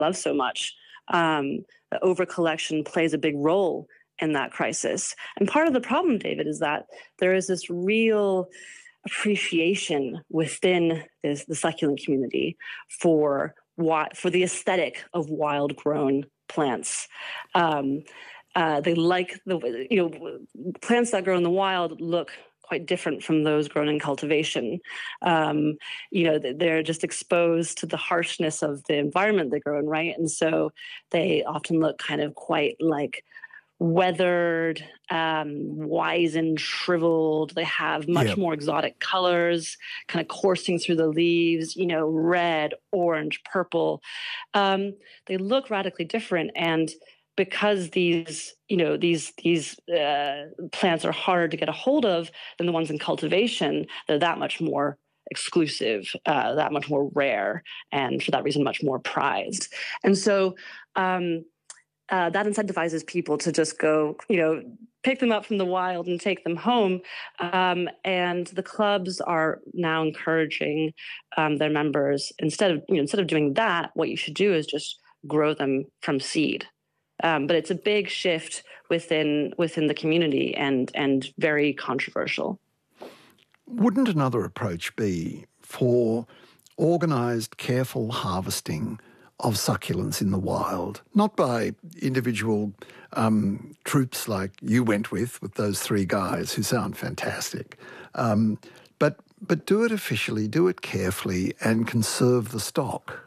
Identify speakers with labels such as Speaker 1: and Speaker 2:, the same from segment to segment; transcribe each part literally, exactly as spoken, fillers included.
Speaker 1: love so much. Um, the overcollection plays a big role in that crisis. And part of the problem, David, is that there is this real appreciation within this, the succulent community for for the aesthetic of wild-grown plants. Um, uh, they like the you know plants that grow in the wild look quite different from those grown in cultivation. Um, you know, they're just exposed to the harshness of the environment they grow in, right? And so they often look kind of quite like weathered, um, wizened, shriveled. They have much
Speaker 2: Yep.
Speaker 1: more exotic colors, kind of coursing through the leaves, you know, red, orange, purple. Um, they look radically different. And because these, you know, these these uh, plants are harder to get a hold of than the ones in cultivation, they're that much more exclusive, uh, that much more rare, and for that reason, much more prized. And so um, uh, that incentivizes people to just go, you know, pick them up from the wild and take them home. Um, and the clubs are now encouraging um, their members, instead of, you know, instead of doing that, what you should do is just grow them from seed. Um, but it's a big shift within within the community and and very controversial.
Speaker 2: Wouldn't another approach be for organised, careful harvesting of succulents in the wild, not by individual um, troops like you went with, with those three guys who sound fantastic, um, but but do it officially, do it carefully, and conserve the stock?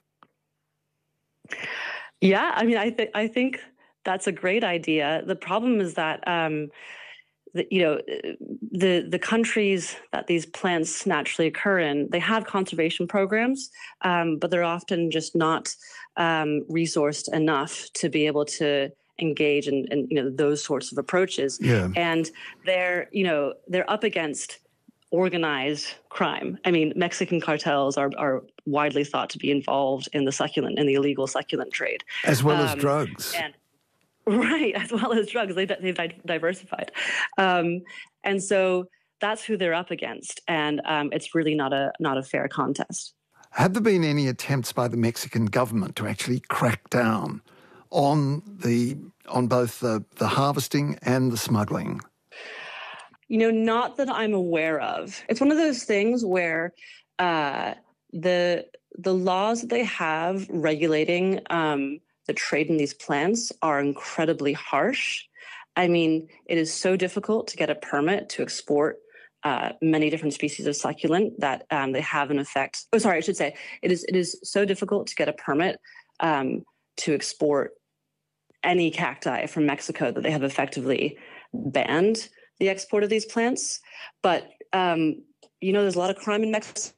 Speaker 1: Yeah, I mean, I think I think that's a great idea. The problem is that um, the, you know the the countries that these plants naturally occur in, they have conservation programs, um, but they're often just not um, resourced enough to be able to engage in, in you know those sorts of approaches.
Speaker 2: Yeah.
Speaker 1: And they're you know they're up against organized crime. I mean, Mexican cartels are are widely thought to be involved in the succulent, in the illegal succulent trade.
Speaker 2: As well
Speaker 1: um,
Speaker 2: as drugs.
Speaker 1: And, right, as well as drugs. They've, they've diversified. Um, and so that's who they're up against. And um, it's really not a not a fair contest.
Speaker 2: Have there been any attempts by the Mexican government to actually crack down on the on both the, the harvesting and the smuggling?
Speaker 1: You know, not that I'm aware of. It's one of those things where uh, the the laws that they have regulating um, the trade in these plants are incredibly harsh. I mean, it is so difficult to get a permit to export uh, many different species of succulent that um, they have an effect. Oh, sorry, I should say it is it is so difficult to get a permit um, to export any cacti from Mexico that they have effectively banned the export of these plants. But, um, you know, there's a lot of crime in Mexico,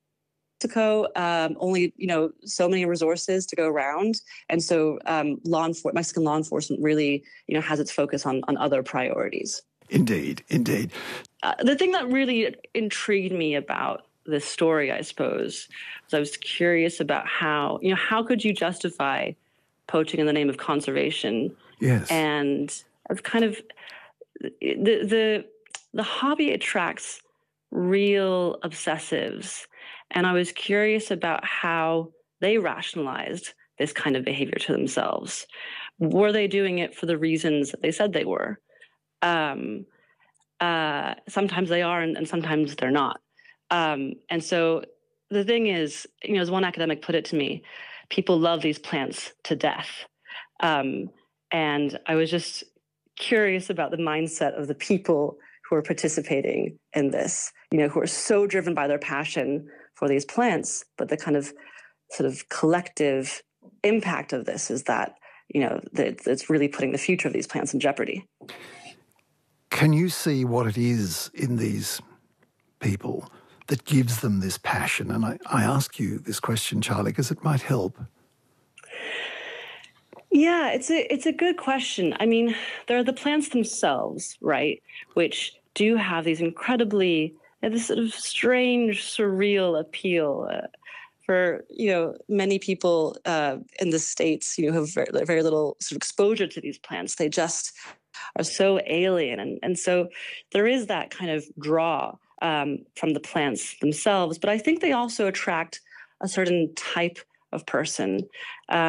Speaker 1: um, only, you know, so many resources to go around. And so um, law enfor- Mexican law enforcement really, you know, has its focus on, on other priorities.
Speaker 2: Indeed, indeed.
Speaker 1: Uh, the thing that really intrigued me about this story, I suppose, was I was curious about how, you know, how could you justify poaching in the name of conservation?
Speaker 2: Yes.
Speaker 1: And I've kind of... The, the the hobby attracts real obsessives, and I was curious about how they rationalized this kind of behavior to themselves. Were they doing it for the reasons that they said they were? Um, uh, sometimes they are, and, and sometimes they're not. Um, and so the thing is, you know, as one academic put it to me, people love these plants to death. Um, and I was just curious about the mindset of the people who are participating in this, you know, who are so driven by their passion for these plants, but the kind of sort of collective impact of this is that, you know, that it's really putting the future of these plants in jeopardy.
Speaker 2: Can you see what it is in these people that gives them this passion? And I, I ask you this question, Charlie, because it might help.
Speaker 1: Yeah, it's a it's a good question. I mean, there are the plants themselves, right, which do have these incredibly, this sort of strange, surreal appeal. Uh, for, you know, many people uh, in the States, you know, have very, very little sort of exposure to these plants. They just are so alien. And, and so there is that kind of draw um, from the plants themselves. But I think they also attract a certain type of person.